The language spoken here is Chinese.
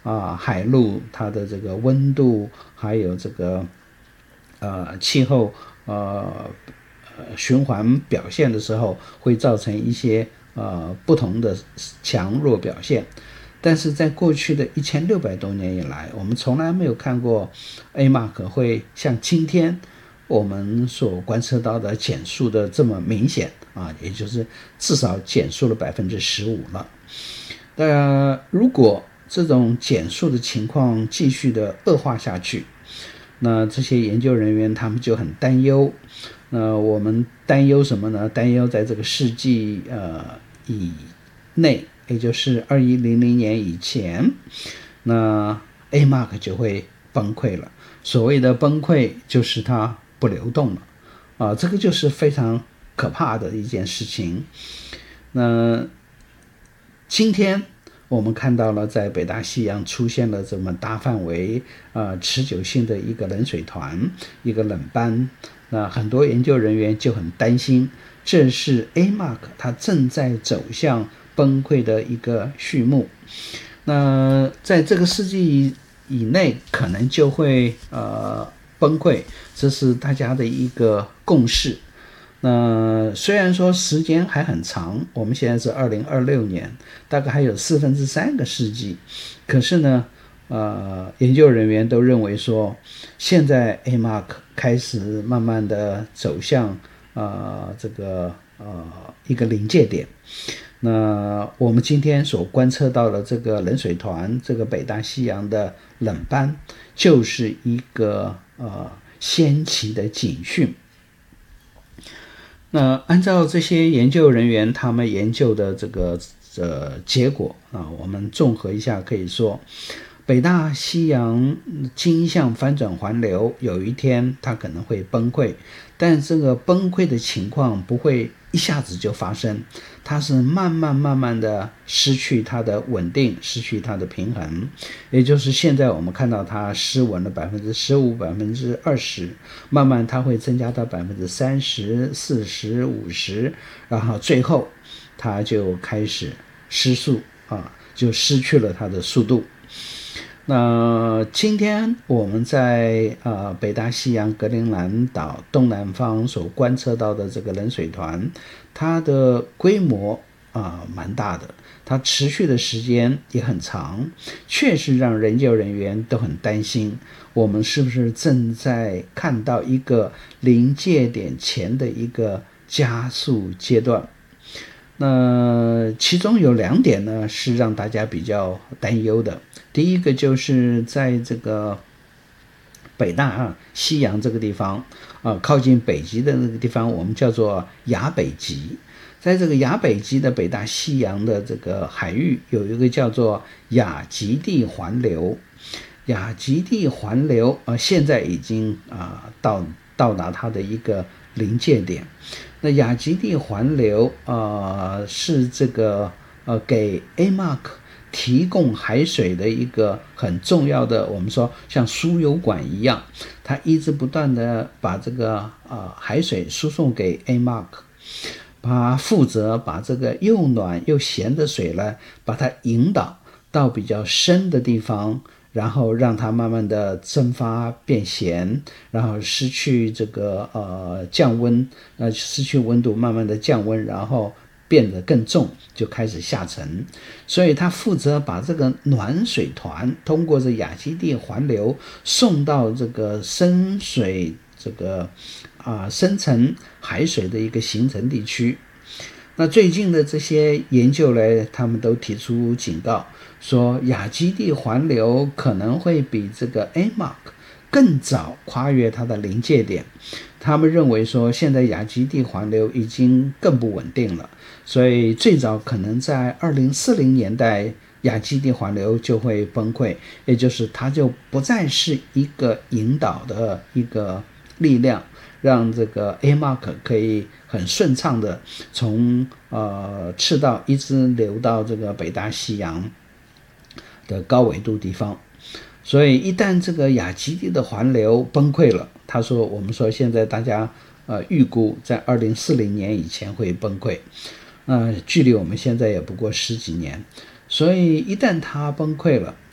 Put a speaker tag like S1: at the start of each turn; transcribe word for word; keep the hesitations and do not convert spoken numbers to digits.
S1: 啊海陆它的这个温度，还有这个呃气候呃循环表现的时候，会造成一些呃不同的强弱表现。但是在过去的一千六百多年以来，我们从来没有看过 A M A C 会像今天我们所观测到的减速的这么明显啊，也就是至少减速了百分之十五了。那如果这种减速的情况继续的恶化下去，那这些研究人员他们就很担忧。那我们担忧什么呢？担忧在这个世纪呃以内，也就是二一零零年以前，那 A M A C 就会崩溃了。所谓的崩溃就是它不流动了啊，这个就是非常可怕的一件事情。那今天我们看到了在北大西洋出现了这么大范围呃持久性的一个冷水团，一个冷斑。那很多研究人员就很担心，这是 A M A C 它正在走向崩溃的一个序幕。那在这个世纪以内可能就会呃崩溃，这是大家的一个共识。那虽然说时间还很长，我们现在是二零二六年，大概还有四分之三个世纪，可是呢呃，研究人员都认为说，现在 A M A C 开始慢慢的走向呃这个呃一个临界点。那我们今天所观测到的这个冷水团，这个北大西洋的冷斑，就是一个呃先期的警讯。那按照这些研究人员他们研究的这个呃结果啊，我们综合一下，可以说北大西洋经向翻转环流有一天它可能会崩溃，但这个崩溃的情况不会一下子就发生，它是慢慢慢慢的失去它的稳定，失去它的平衡。也就是现在我们看到它失稳了百分之十五、百分之二十，慢慢它会增加到百分之三十、四十、五十，然后最后它就开始失速啊，就失去了它的速度。那今天我们在呃北大西洋格陵兰岛东南方所观测到的这个冷水团，它的规模啊、呃、蛮大的，它持续的时间也很长，确实让研究人员都很担心，我们是不是正在看到一个临界点前的一个加速阶段。那其中有两点呢是让大家比较担忧的。第一个就是在这个北大啊西洋这个地方啊，靠近北极的那个地方，我们叫做亚北极。在这个亚北极的北大西洋的这个海域，有一个叫做亚极地环流。亚极地环流啊，现在已经啊到到达它的一个临界点。那亚极地环流呃是这个呃给 A M A C 提供海水的一个很重要的，我们说像输油管一样，它一直不断的把这个呃海水输送给 A M A C， 它负责把这个又暖又咸的水呢，把它引导到比较深的地方，然后让它慢慢的蒸发变咸，然后失去这个呃降温，呃失去温度，慢慢的降温，然后变得更重，就开始下沉。所以它负责把这个暖水团通过这亚极地环流送到这个深水这个啊、呃、深层海水的一个形成地区。那最近的这些研究呢，他们都提出警告，说亚极地环流可能会比这个 A M A C 更早跨越它的临界点。他们认为说，现在亚极地环流已经更不稳定了，所以最早可能在二零四零年代，亚极地环流就会崩溃，也就是它就不再是一个引导的一个力量，让这个 A M A C 可以很顺畅的从呃赤道一直流到这个北大西洋的高纬度地方。所以一旦这个亚极地的环流崩溃了，他说我们说现在大家呃预估在二零四零年以前会崩溃，呃距离我们现在也不过十几年，所以一旦它崩溃了，